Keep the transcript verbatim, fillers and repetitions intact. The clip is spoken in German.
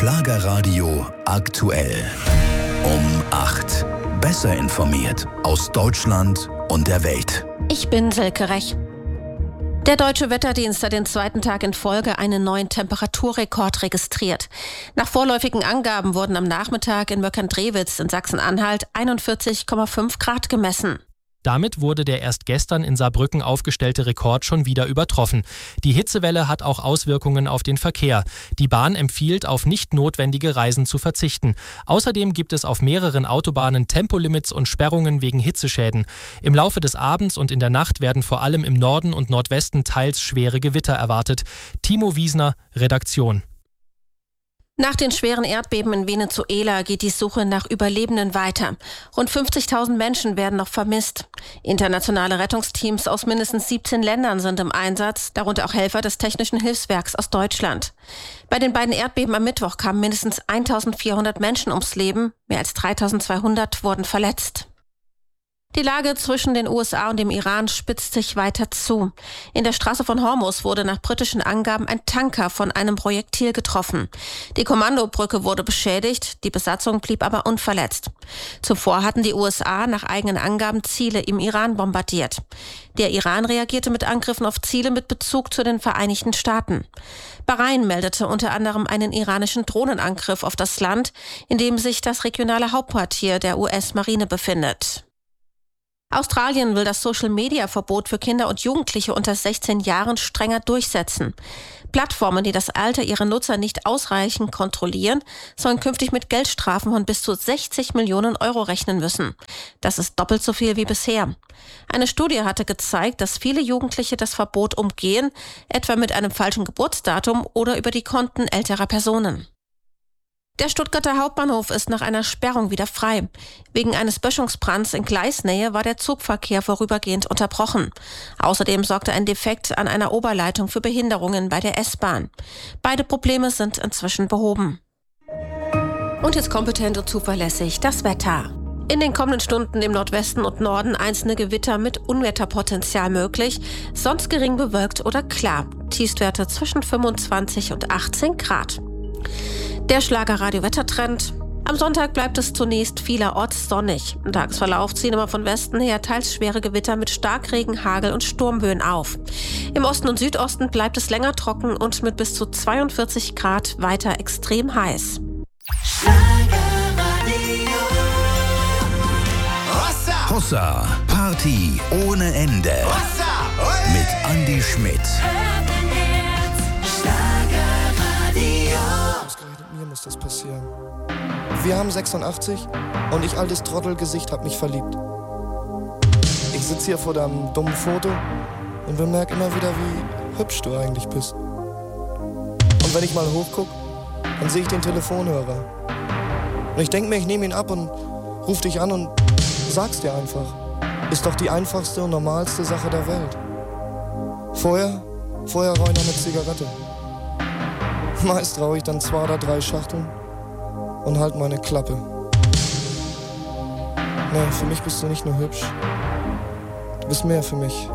Schlagerradio aktuell. Um acht. Besser informiert aus Deutschland und der Welt. Ich bin Silke Rech. Der Deutsche Wetterdienst hat den zweiten Tag in Folge einen neuen Temperaturrekord registriert. Nach vorläufigen Angaben wurden am Nachmittag in Möckern-Drewitz in Sachsen-Anhalt einundvierzig Komma fünf Grad gemessen. Damit wurde der erst gestern in Saarbrücken aufgestellte Rekord schon wieder übertroffen. Die Hitzewelle hat auch Auswirkungen auf den Verkehr. Die Bahn empfiehlt, auf nicht notwendige Reisen zu verzichten. Außerdem gibt es auf mehreren Autobahnen Tempolimits und Sperrungen wegen Hitzeschäden. Im Laufe des Abends und in der Nacht werden vor allem im Norden und Nordwesten teils schwere Gewitter erwartet. Timo Wiesner, Redaktion. Nach den schweren Erdbeben in Venezuela geht die Suche nach Überlebenden weiter. Rund fünfzigtausend Menschen werden noch vermisst. Internationale Rettungsteams aus mindestens siebzehn Ländern sind im Einsatz, darunter auch Helfer des Technischen Hilfswerks aus Deutschland. Bei den beiden Erdbeben am Mittwoch kamen mindestens eintausendvierhundert Menschen ums Leben, mehr als dreitausendzweihundert wurden verletzt. Die Lage zwischen den U S A und dem Iran spitzt sich weiter zu. In der Straße von Hormuz wurde nach britischen Angaben ein Tanker von einem Projektil getroffen. Die Kommandobrücke wurde beschädigt, die Besatzung blieb aber unverletzt. Zuvor hatten die U S A nach eigenen Angaben Ziele im Iran bombardiert. Der Iran reagierte mit Angriffen auf Ziele mit Bezug zu den Vereinigten Staaten. Bahrain meldete unter anderem einen iranischen Drohnenangriff auf das Land, in dem sich das regionale Hauptquartier der U S-Marine befindet. Australien will das Social-Media-Verbot für Kinder und Jugendliche unter sechzehn Jahren strenger durchsetzen. Plattformen, die das Alter ihrer Nutzer nicht ausreichend kontrollieren, sollen künftig mit Geldstrafen von bis zu sechzig Millionen Euro rechnen müssen. Das ist doppelt so viel wie bisher. Eine Studie hatte gezeigt, dass viele Jugendliche das Verbot umgehen, etwa mit einem falschen Geburtsdatum oder über die Konten älterer Personen. Der Stuttgarter Hauptbahnhof ist nach einer Sperrung wieder frei. Wegen eines Böschungsbrands in Gleisnähe war der Zugverkehr vorübergehend unterbrochen. Außerdem sorgte ein Defekt an einer Oberleitung für Behinderungen bei der S-Bahn. Beide Probleme sind inzwischen behoben. Und jetzt kompetent und zuverlässig das Wetter. In den kommenden Stunden im Nordwesten und Norden einzelne Gewitter mit Unwetterpotenzial möglich, sonst gering bewölkt oder klar. Tiefstwerte zwischen fünfundzwanzig und achtzehn Grad. Der Schlagerradio-Wettertrend. Am Sonntag bleibt es zunächst vielerorts sonnig. Im Tagesverlauf ziehen immer von Westen her teils schwere Gewitter mit Starkregen, Hagel und Sturmböen auf. Im Osten und Südosten bleibt es länger trocken und mit bis zu zweiundvierzig Grad weiter extrem heiß. Hossa! Hossa! Party ohne Ende. Hossa! Mit Andi Schmidt. Muss das passieren. Wir haben sechsundachtzig und ich, altes Trottelgesicht, hab mich verliebt. Ich sitze hier vor deinem dummen Foto und bemerke immer wieder, wie hübsch du eigentlich bist. Und wenn ich mal hochguck, dann sehe ich den Telefonhörer. Und ich denke mir, ich nehme ihn ab und ruf dich an und sag's dir einfach. Ist doch die einfachste und normalste Sache der Welt. Vorher, vorher rauche ich noch eine Zigarette. Meist rauche ich dann zwei oder drei Schachteln und halt meine Klappe. Nee, für mich bist du nicht nur hübsch. Du bist mehr für mich.